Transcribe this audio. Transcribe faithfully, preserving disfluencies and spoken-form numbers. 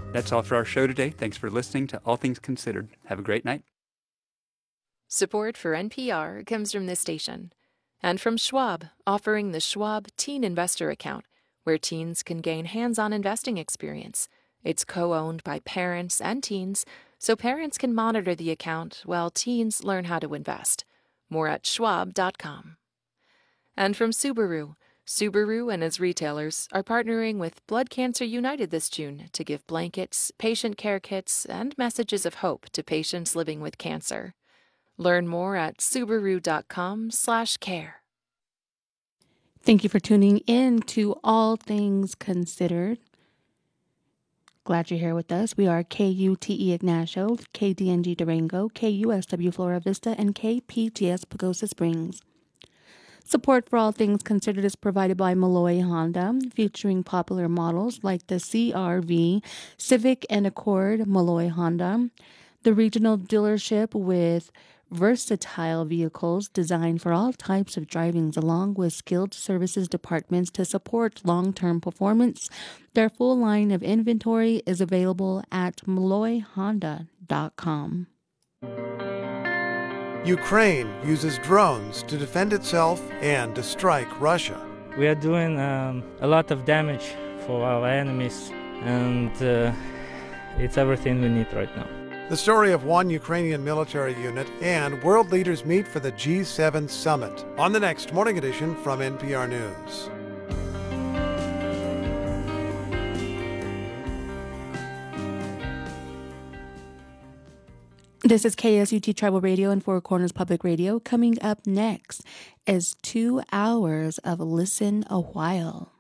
That's all for our show today. Thanks for listening to All Things Considered. Have a great night. Support for N P R comes from this station and from Schwab, offering the Schwab Teen Investor Account, where teens can gain hands-on investing experience. It's co-owned by parents and teens, so parents can monitor the account while teens learn how to invest. More at schwab dot com. And from Subaru. Subaru and its retailers are partnering with Blood Cancer United this June to give blankets, patient care kits, and messages of hope to patients living with cancer. Learn more at subaru dot com slash care. Thank you for tuning in to All Things Considered. Glad you're here with us. We are K U T E Ignacio, K D N G Durango, K U S W Flora Vista, and K P G S Pagosa Springs. Support for All Things Considered is provided by Malloy Honda, featuring popular models like the C R V, Civic, and Accord. Malloy Honda, the regional dealership with versatile vehicles designed for all types of drivings, along with skilled services departments to support long-term performance. Their full line of inventory is available at malloy honda dot com. Ukraine uses drones to defend itself and to strike Russia. We are doing um, a lot of damage for our enemies, and uh, it's everything we need right now. The story of one Ukrainian military unit, and world leaders meet for the G seven summit on the next Morning Edition from N P R News. This is K S U T Tribal Radio and Four Corners Public Radio. Coming up next is two hours of Listen a While.